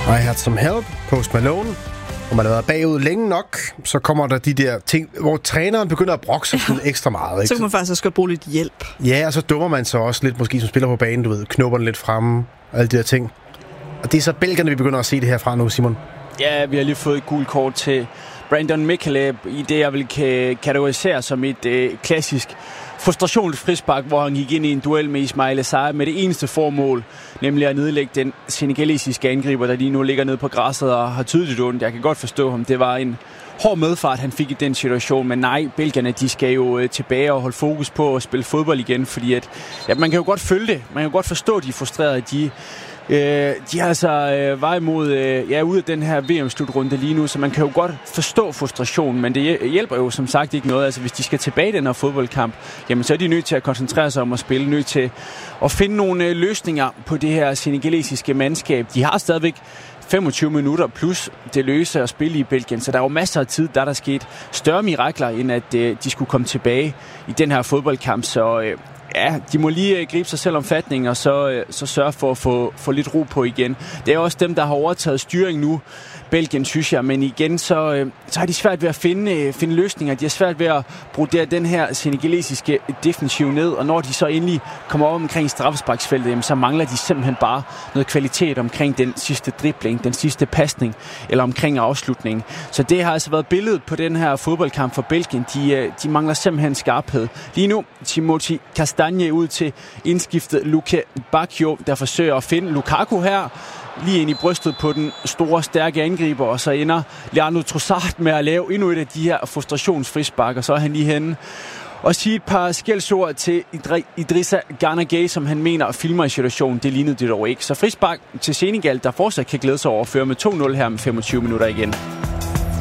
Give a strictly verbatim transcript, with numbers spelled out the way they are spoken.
I Had Some Help, Post Malone. Når man har været bagud længe nok, så kommer der de der ting, hvor træneren begynder at brokke sig sådan ekstra meget. Ikke? Så kan man faktisk også godt bruge lidt hjælp. Ja, og så dummer man sig også lidt, måske som spiller på banen, du ved, knupper den lidt fremme, og alle de der ting. Og det er så belgerne, vi begynder at se det her fra nu, Simon. Ja, vi har lige fået et gult kort til Brandon Mikkeleb i det, jeg vil kategorisere som et øh, klassisk frustrationsfrispark, hvor han gik ind i en duel med Ismail Assar med det eneste formål, nemlig at nedlægge den senegalesiske angriber, der lige nu ligger nede på græsset og har tydeligt ondt. Jeg kan godt forstå ham. Det var en hård medfart, han fik i den situation, men nej, belgierne, de skal jo øh, tilbage og holde fokus på at spille fodbold igen, fordi at, ja, man kan jo godt følge det. Man kan jo godt forstå, at de er frustrerede. De Øh, de har altså øh, vej mod øh, ja, ud af den her V M-slutrunde lige nu, så man kan jo godt forstå frustrationen, men det hjælper jo som sagt ikke noget. Altså hvis de skal tilbage i den her fodboldkamp, jamen så er de nødt til at koncentrere sig om at spille, nødt til at finde nogle øh, løsninger på det her senegalesiske mandskab. De har stadigvæk femogtyve minutter plus det løse at spille i Belgien, så der er jo masser af tid, der er der sket større mirakler, end at øh, de skulle komme tilbage i den her fodboldkamp, så øh, ja, de må lige gribe sig selv om fatning, og så, så sørge for at få, få lidt ro på igen. Det er også dem, der har overtaget styring nu, Belgien, synes jeg, men igen, så, så har de svært ved at finde, finde løsninger. De har svært ved at brodere den her senegalesiske defensiv ned, og når de så endelig kommer over omkring straffesparksfeltet, så mangler de simpelthen bare noget kvalitet omkring den sidste dribling, den sidste pasning, eller omkring afslutningen. Så det har altså været billedet på den her fodboldkamp for Belgien. De, de mangler simpelthen skarphed. Lige nu, Timothy Castagne ud til indskiftet Luke Bacchio, der forsøger at finde Lukaku her, lige ind i brystet på den store, stærke angriber, og så ender Leandro Trossard med at lave endnu et af de her frustrationsfrispark, og så er han lige henne og sige et par skældsord til Idrissa Gana Gueye, som han mener filmer i situationen. Det lignede det dog ikke. Så frispark til Senegal, der fortsat kan glæde sig over at føre med to nul her med femogtyve minutter igen.